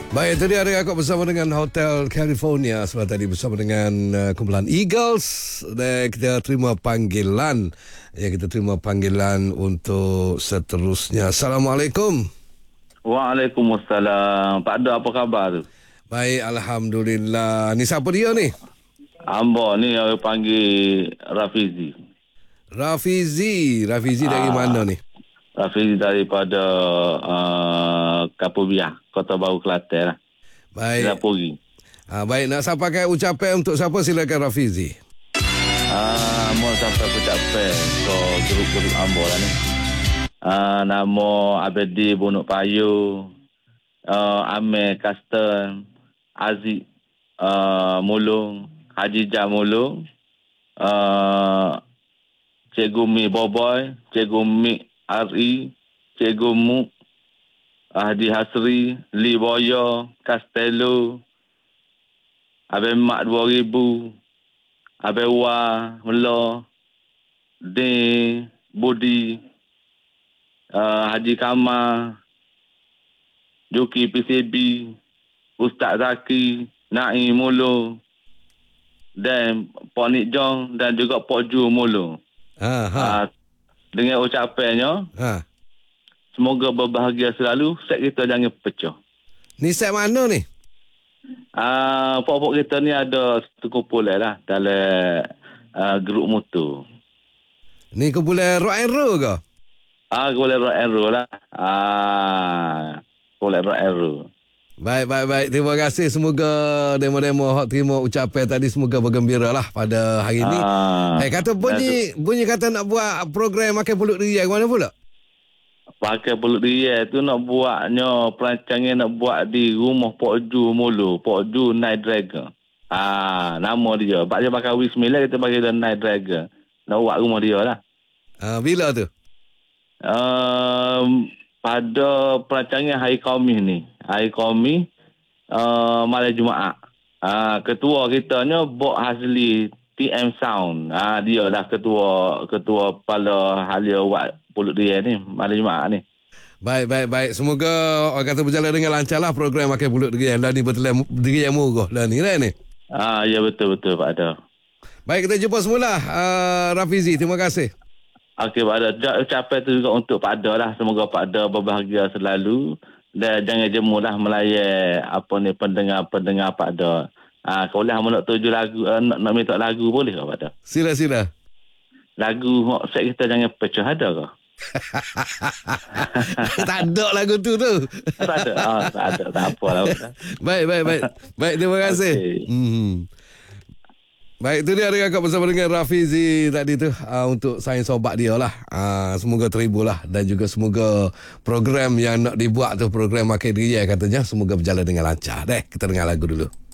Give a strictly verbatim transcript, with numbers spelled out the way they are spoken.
Baik, tadi hari aku bersama dengan Hotel California. Sebab tadi bersama dengan uh, kumpulan Eagles. Dan kita terima panggilan. Ya, kita terima panggilan untuk seterusnya. Assalamualaikum. Waalaikumsalam. Pak Do, apa khabar tu? Baik, Alhamdulillah. Ni siapa dia ni? Ambo ni orang panggil Rafizi. Rafizi. Rafizi dari Ah. mana ni? Rafizi daripada uh, Kapubiah, Kota Baru, Kelantan lah. Baik. Lapori. Ha, baik, nak sampaikan ucapan untuk siapa? Silakan Rafizi. Ah, mau sampai ucapan ke grup-grup Ambo lah ni. Ah, nama Abedi Bunuk Payu, uh, Amir Kastan, Aziz uh, Mulung, Haji Jam Mulung, uh, Cikgu Mi Boboy, Cikgu Mi Ari, Cikgu Mu, Hadi Hasri, Li Boyo, Castello, Abang Mak dua ribu, Abang Wah, Melo, De, Budi, uh, Haji Kamal, Juki P C B, Ustaz Zaki, Naim Mulu, dan Pok Nik Jong dan juga Pok Ju Mulu. Ha, ha. Uh, dengan ucapannya, Ha. semoga berbahagia selalu, set kita jangan pecah. Ni set mana ni? Ah, uh, pok-pok kita ni ada satu kumpulan lah dalam uh, grup motor. Ni kumpulan rock and roll ke? Ah, kumpulan rock and roll lah. Ah, kumpulan rock and roll. Baik, baik, baik. Terima kasih. Semoga demo-demo hak terima ucapan tadi semoga bergembira lah pada hari ini. Ah, Eh, kata bunyi bunyi kata nak buat program makan pulut dia ke mana pula? pakai pulut dia tu nak buatnya, perancangan nak buat di rumah Pok Ju Mulu, Pok Ju Night Dragon. Ah, nama dia. Pak dia pakai W sembilan, kita pakai dia Night Dragon. Nak buat rumah dia lah. Ah, bila tu? Um, pada perancangan Hari Qaumih ni. Hari Qaumih uh, malam Jumaat. Uh, ketua kitanya Bok Hasli T M Sound. Ah, uh, dia dah ketua ketua kepala halia buat pulut dia ni malam Jumaat ni. Baik, baik, baik. Semoga orang kata berjalan dengan lancar lah program makan pulut dia. Dan ni betul diri yang murah dan ni lah ni. Ah, ya betul-betul Pak Ada. Baik, kita jumpa semula uh, Rafizi. Terima kasih. Okey Pak Ada. Ucapan tu juga untuk Pak Ada lah. Semoga Pak Ada berbahagia selalu. Dan jangan jemulah melayan apa ni pendengar-pendengar Pak Ada. Ah, kalau lah nak tuju lagu, uh, nak, nak minta lagu boleh ke Pak Ada? Sila, sila. Lagu set kita jangan pecah ada ke? Tak ada lagu tu tu. Tak ada. Oh, tak ada. Tak apa lah. Baik, baik, baik. Baik, terima kasih. Okay. Hmm. Baik, itu dia ada kakak bersama dengan Rafizi tadi tu uh, untuk sains sobat dia lah. Uh, semoga terhibur lah dan juga semoga program yang nak dibuat tu, program Makan Ria katanya, semoga berjalan dengan lancar. Deh, kita dengar lagu dulu.